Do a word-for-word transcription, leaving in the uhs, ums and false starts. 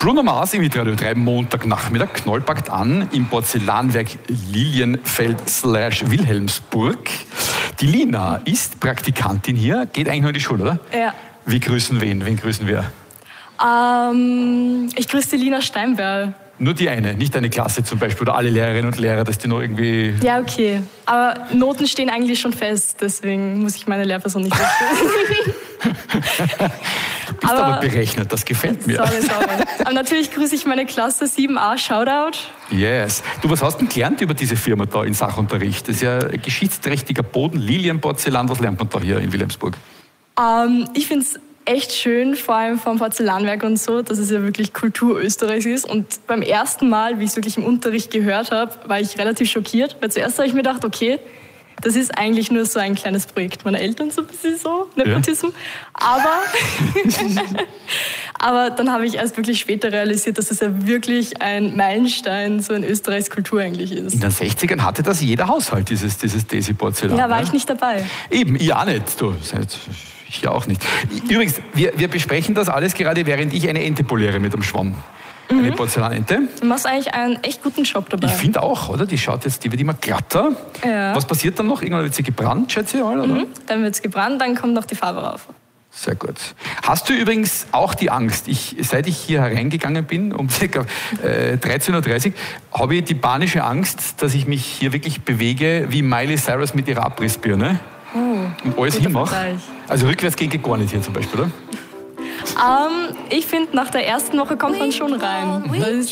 Bruno Mars im Radio drei Montagnachmittag knollpackt an im Porzellanwerk Lilienfeld slash Wilhelmsburg. Die Lina ist Praktikantin hier, geht eigentlich nur in die Schule, oder? Ja. Wir grüßen wen? Wen grüßen wir? Ähm, ich grüße die Lina Steinberl. Nur die eine, nicht eine Klasse zum Beispiel oder alle Lehrerinnen und Lehrer, dass die noch irgendwie... Ja, okay. Aber Noten stehen eigentlich schon fest, deswegen muss ich meine Lehrperson nicht grüßen. Du bist aber, aber berechnet, das gefällt mir. Sorry, sorry. Aber natürlich grüße ich meine Klasse sieben a, Shoutout. Yes. Du, was hast du denn gelernt über diese Firma da in Sachunterricht? Das ist ja ein geschichtsträchtiger Boden, Lilienporzellan. Was lernt man da hier in Wilhelmsburg? Ähm, ich finde es echt schön, vor allem vom Porzellanwerk und so, dass es ja wirklich Kultur Österreichs ist. Und beim ersten Mal, wie ich es wirklich im Unterricht gehört habe, war ich relativ schockiert. Weil zuerst habe ich mir gedacht, okay, das ist eigentlich nur so ein kleines Projekt meiner Eltern, so ein bisschen so, Nepotismus. Ja. Aber, aber dann habe ich erst wirklich später realisiert, dass es ja wirklich ein Meilenstein so in Österreichs Kultur eigentlich ist. In den sechzigern hatte das jeder Haushalt, dieses, dieses Desi-Porzellan. Ja, war ne? ich nicht dabei. Eben, ich auch nicht. Du, ich auch nicht. Übrigens, wir, wir besprechen das alles gerade, während ich eine Ente poliere mit einem Schwamm. Eine mhm. Porzellanente. Du machst eigentlich einen echt guten Job dabei. Ich finde auch, oder? Die schaut jetzt, die wird immer glatter. Ja. Was passiert dann noch? Irgendwann wird sie gebrannt, schätze ich mal, oder? Mhm. Dann wird es gebrannt, dann kommt noch die Farbe rauf. Sehr gut. Hast du übrigens auch die Angst, ich, seit ich hier hereingegangen bin, um ca. äh, dreizehn Uhr dreißig, habe ich die panische Angst, dass ich mich hier wirklich bewege wie Miley Cyrus mit ihrer Abrissbirne oh, und alles hinmache. Also rückwärts gehen geht gar nicht hier zum Beispiel, oder? Um, ich finde, nach der ersten Woche kommt man schon rein.